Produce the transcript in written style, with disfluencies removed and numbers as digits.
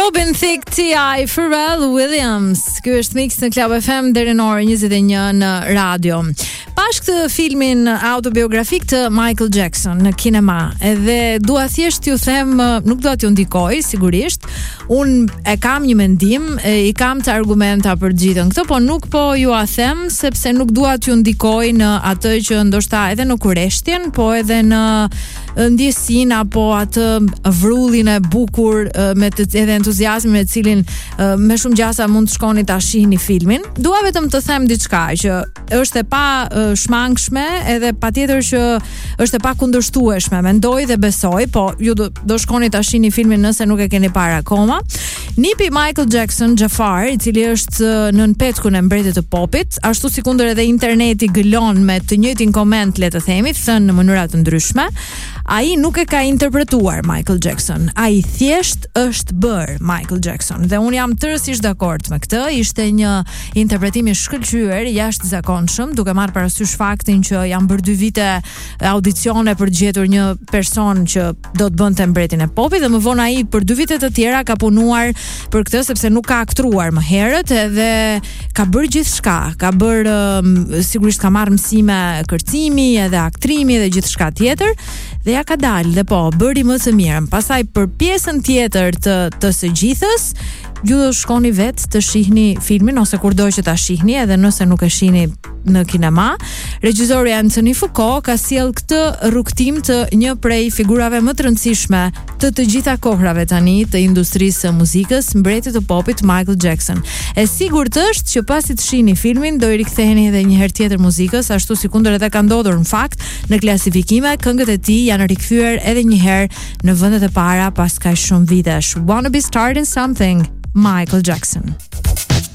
Robin Thicke, T.I. Pharrell Williams. Ky është Mix në Club FM deri në orën 21 në radio. Pash këtë filmin autobiografik të Michael Jackson në kinema, edhe dua thjesht t'ju them, nuk dua t'ju ndikoj sigurisht. Unë e kam një mendim, i kam të argumenta për gjithën këtë, po nuk po ju a them sepse nuk dua t'ju ndikoj në atë që ndoshta edhe në kurreshtjen, po edhe në ndjesin apo atë vrullin e bukur me edhe entuziazmin me cilin me shumë gjasa mund të shkoni ta shihni filmin. Dua vetëm të them diçka që është e pa shmangshme edhe patjetër që është e pa kundërshtueshme. Mendoj dhe besoj, po ju do shkoni ta shihni filmin nëse nuk e keni parë akoma. Nipi Michael Jackson, Jafar, i cili është nën petkun e mbretit të popit, ashtu sikundër edhe interneti gëlon me të njëjtin koment, le të themi, thënë në mënyra të ndryshme, ai nuk e ka interpretuar Michael Jackson. Ai thjesht është bër Michael Jackson. Dhe unë jam tërësisht dakord me këtë. Ishte një interpretim i shkëlqyer, jashtëzakonshëm, duke marrë parasysh faktin që janë bërë 2 vite audicione për të gjetur një person që do të bënte mbretin e popit, dhe më vonë ai për 2 vite të tjera ka punuar për këtë sepse nuk ka aktruar më herët, edhe ka bërë gjithçka. Ka bërë sigurisht ka marrë mësime kërcimi, edhe aktrimi dhe gjithçka tjetër, dhe ja ka dalë dhe po bëri më të mirën. Pastaj për pjesën tjetër të së gjithës, ju do shkoni vetë të shihni filmin ose kurdo që ta shihni, edhe nëse nuk e shihni në kinema. Regjizori Anthony Fuqua ka sjell këtë rrugtim të një prej figurave më të rëndësishme të gjitha kohrave tani të industrisë së muzikës, mbretit të popit Michael Jackson. E sigurt është që pasi të shihni filmin do i riktheheni edhe një herë tjetër muzikës, ashtu sikundër edhe ka ndodhur në fakt në klasifikime, këngët e tij janë rikthyer edhe një herë në vendet e para pas kaq shumë vitesh. Wanna be starting something, Michael Jackson.